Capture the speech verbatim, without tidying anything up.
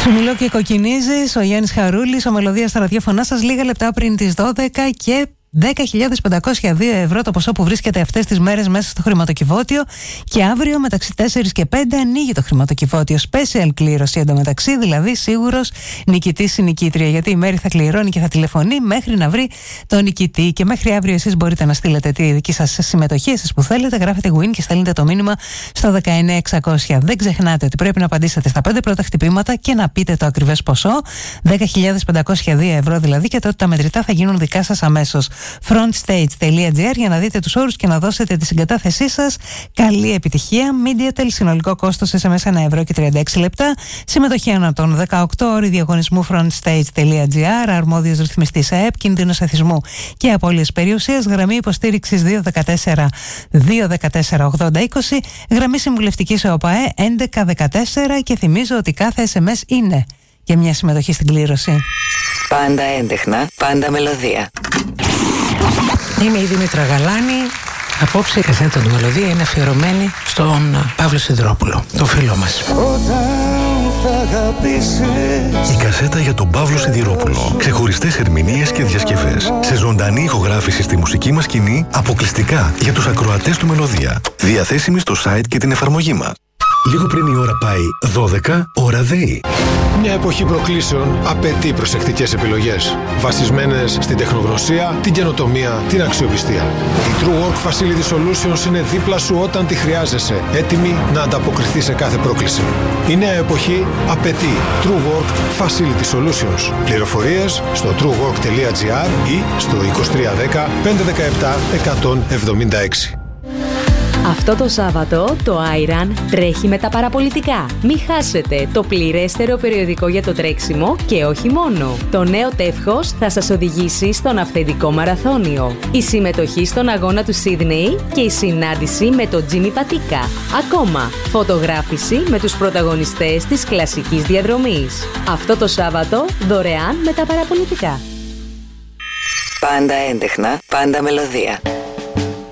Σου μιλώ και κοκκινίζεις, ο Γιάννης Χαρούλης, ο Μελωδία στα ραδιόφωνά σας, λίγα λεπτά πριν τις δώδεκα και δέκα χιλιάδες πεντακόσια δύο ευρώ το ποσό που βρίσκεται αυτές τις μέρες μέσα στο χρηματοκιβώτιο, και αύριο μεταξύ τέσσερα και πέντε ανοίγει το χρηματοκιβώτιο. Special κλήρωση εντωμεταξύ, δηλαδή σίγουρος νικητής ή νικήτρια, γιατί η Μέρη θα κληρώνει και θα τηλεφωνεί μέχρι να βρει τον νικητή. Και μέχρι αύριο εσείς μπορείτε να στείλετε τη δική σας συμμετοχή, εσείς που θέλετε, γράφετε win και στέλνετε το μήνυμα στο δεκαεννιά εξακόσια. Δεν ξεχνάτε ότι πρέπει να απαντήσετε στα πέντε πρώτα χτυπήματα και να πείτε το ακριβές ποσό, δέκα χιλιάδες πεντακόσια δύο ευρώ δηλαδή, και τότε τα μετρητά θα γίνουν δικά σας αμέσως. frontstage τελεία gr για να δείτε τους όρους και να δώσετε τη συγκατάθεσή σας. Καλή επιτυχία. MediaTel, συνολικό κόστος ες εμ ες ένα ευρώ και τριάντα έξι λεπτά. Συμμετοχή ανά των δεκαοκτώ, όροι διαγωνισμού frontstage τελεία gr. Αρμόδιος ρυθμιστής ΑΕΠ, κίνδυνος εθισμού και απώλειας περιουσίας. Γραμμή υποστήριξης δύο ένα τέσσερα δύο ένα τέσσερα ογδόντα είκοσι. Γραμμή συμβουλευτικής ΕΟΠΑΕ έντεκα δεκατέσσερα. Και θυμίζω ότι κάθε ες εμ ες είναι για μια συμμετοχή στην κλήρωση. Πάντα έντεχνα, πάντα μελωδία. Είμαι η Δήμητρα Γαλάνη. Απόψε η κασέτα του Μελωδία είναι αφιερωμένη στον Παύλο Σιδηρόπουλο, τον φίλο μας. Η κασέτα για τον Παύλο Σιδηρόπουλο. Ξεχωριστές ερμηνείες και διασκευές. Σε ζωντανή ηχογράφηση στη μουσική μας σκηνή, αποκλειστικά για τους ακροατές του Μελωδία. Διαθέσιμη στο site και την εφαρμογή μας. Λίγο πριν η ώρα πάει δώδεκα, ώρα ΔΕΗ. Μια εποχή προκλήσεων απαιτεί προσεκτικές επιλογές, βασισμένες στην τεχνογνωσία, την καινοτομία, την αξιοπιστία. Η True Work Facility Solutions είναι δίπλα σου όταν τη χρειάζεσαι, έτοιμη να ανταποκριθεί σε κάθε πρόκληση. Η νέα εποχή απαιτεί True Work Facility Solutions. Πληροφορίες στο truework τελεία gr ή στο είκοσι τρία δέκα πεντακόσια δεκαεπτά εκατόν εβδομήντα έξι. Αυτό το Σάββατο το iRun τρέχει με τα παραπολιτικά. Μην χάσετε το πληρέστερο περιοδικό για το τρέξιμο και όχι μόνο. Το νέο τεύχος θα σας οδηγήσει στον αυθεντικό μαραθώνιο. Η συμμετοχή στον αγώνα του Σίδνεϊ και η συνάντηση με τον Τζίμι Πατίκα. Ακόμα, φωτογράφηση με τους πρωταγωνιστές της κλασικής διαδρομής. Αυτό το Σάββατο δωρεάν με τα παραπολιτικά. Πάντα έντεχνα, πάντα μελωδία.